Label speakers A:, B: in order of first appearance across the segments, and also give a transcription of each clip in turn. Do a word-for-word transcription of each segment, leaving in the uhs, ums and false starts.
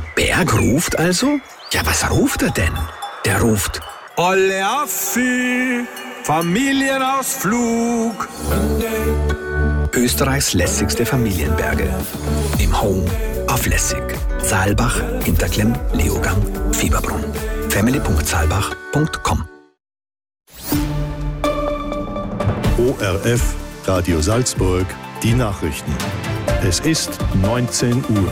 A: Berg ruft also? Ja, was ruft er denn? Der ruft:
B: Olle Affi, Familienausflug.
A: Österreichs lässigste Familienberge. Im Home auf Lässig. Saalbach, Hinterklemm, Leogang, Fieberbrunn. family punkt saalbach punkt com.
C: O R F, Radio Salzburg, die Nachrichten. Es ist neunzehn Uhr.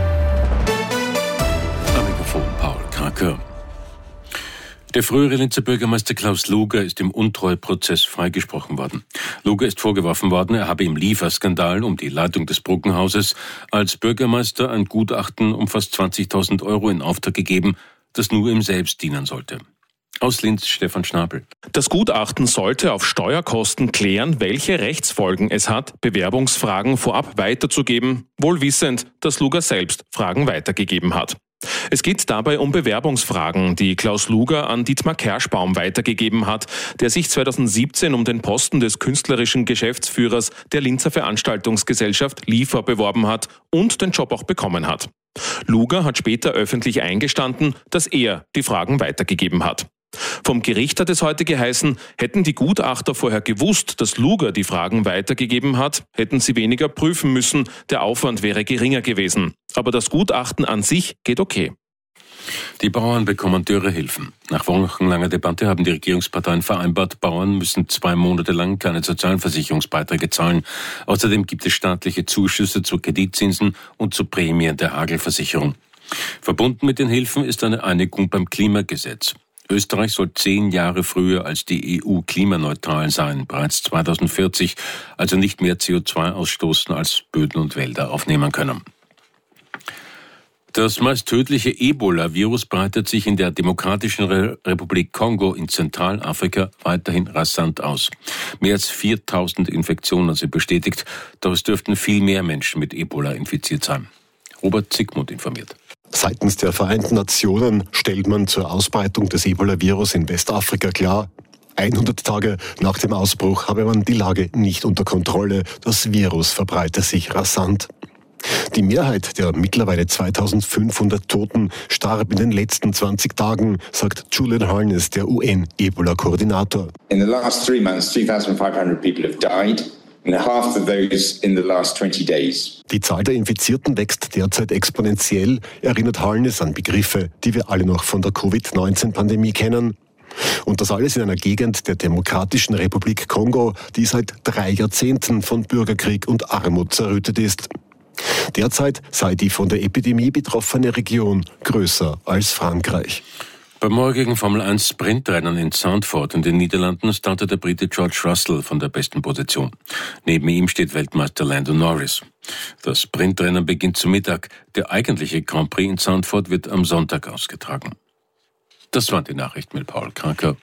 D: Am Mikrofon Paul Kraker. Der frühere Linzer Bürgermeister Klaus Luger ist im Untreuprozess freigesprochen worden. Luger ist vorgeworfen worden, er habe im Lieferskandal um die Leitung des Bruggenhauses als Bürgermeister ein Gutachten um fast zwanzigtausend Euro in Auftrag gegeben, das nur ihm selbst dienen sollte. Aus Linz, Stefan Schnabel.
E: Das Gutachten sollte auf Steuerkosten klären, welche Rechtsfolgen es hat, Bewerbungsfragen vorab weiterzugeben, wohl wissend, dass Luger selbst Fragen weitergegeben hat. Es geht dabei um Bewerbungsfragen, die Klaus Luger an Dietmar Kerschbaum weitergegeben hat, der sich zweitausendsiebzehn um den Posten des künstlerischen Geschäftsführers der Linzer Veranstaltungsgesellschaft Liefer beworben hat und den Job auch bekommen hat. Luger hat später öffentlich eingestanden, dass er die Fragen weitergegeben hat. Vom Gericht hat es heute geheißen, hätten die Gutachter vorher gewusst, dass Luger die Fragen weitergegeben hat, hätten sie weniger prüfen müssen, der Aufwand wäre geringer gewesen. Aber das Gutachten an sich geht okay.
D: Die Bauern bekommen Dürrehilfen. Nach wochenlanger Debatte haben die Regierungsparteien vereinbart, Bauern müssen zwei Monate lang keine Sozialversicherungsbeiträge zahlen. Außerdem gibt es staatliche Zuschüsse zu Kreditzinsen und zu Prämien der Hagelversicherung. Verbunden mit den Hilfen ist eine Einigung beim Klimagesetz. Österreich soll zehn Jahre früher als die E U klimaneutral sein, bereits zweitausendvierzig, also nicht mehr C O zwei ausstoßen, als Böden und Wälder aufnehmen können. Das meist tödliche Ebola-Virus breitet sich in der Demokratischen Re- Republik Kongo in Zentralafrika weiterhin rasant aus. Mehr als viertausend Infektionen sind bestätigt, doch es dürften viel mehr Menschen mit Ebola infiziert sein. Robert Zygmunt informiert.
F: Seitens der Vereinten Nationen stellt man zur Ausbreitung des Ebola-Virus in Westafrika klar, hundert Tage nach dem Ausbruch habe man die Lage nicht unter Kontrolle. Das Virus verbreite sich rasant. Die Mehrheit der mittlerweile zweitausendfünfhundert Toten starb in den letzten zwanzig Tagen, sagt Julian Harness, der U N-Ebola-Koordinator.
G: In the last three months, two thousand five hundred people have died. And half of those in the last twenty days.
F: Die Zahl der Infizierten wächst derzeit exponentiell, erinnert Harness an Begriffe, die wir alle noch von der Covid neunzehn Pandemie kennen. Und das alles in einer Gegend der Demokratischen Republik Kongo, die seit drei Jahrzehnten von Bürgerkrieg und Armut zerrüttet ist. Derzeit sei die von der Epidemie betroffene Region größer als Frankreich.
D: Beim morgigen Formel eins Sprintrennen in Zandvoort in den Niederlanden startet der Brite George Russell von der besten Position. Neben ihm steht Weltmeister Lando Norris. Das Sprintrennen beginnt zu Mittag. Der eigentliche Grand Prix in Zandvoort wird am Sonntag ausgetragen. Das waren die Nachrichten mit Paul Kraker.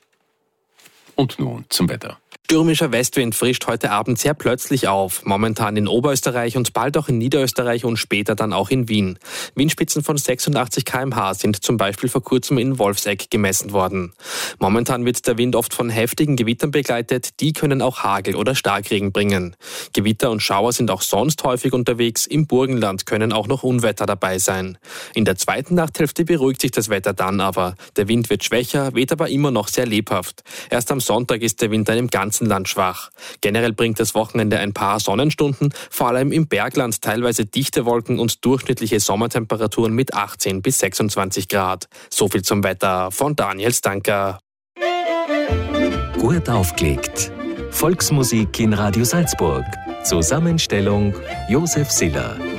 D: Und nun zum Wetter.
H: Stürmischer Westwind frischt heute Abend sehr plötzlich auf. Momentan in Oberösterreich und bald auch in Niederösterreich und später dann auch in Wien. Windspitzen von sechsundachtzig Kilometer pro Stunde sind zum Beispiel vor kurzem in Wolfsegg gemessen worden. Momentan wird der Wind oft von heftigen Gewittern begleitet. Die können auch Hagel oder Starkregen bringen. Gewitter und Schauer sind auch sonst häufig unterwegs. Im Burgenland können auch noch Unwetter dabei sein. In der zweiten Nachthälfte beruhigt sich das Wetter dann aber. Der Wind wird schwächer, weht aber immer noch sehr lebhaft. Erst am Sonntag ist der Wind dann im ganzen Land schwach. Generell bringt das Wochenende ein paar Sonnenstunden, vor allem im Bergland teilweise dichte Wolken und durchschnittliche Sommertemperaturen mit achtzehn bis sechsundzwanzig Grad. So viel zum Wetter von Daniel Stanker.
I: Gut aufgelegt. Volksmusik in Radio Salzburg. Zusammenstellung Josef Siller.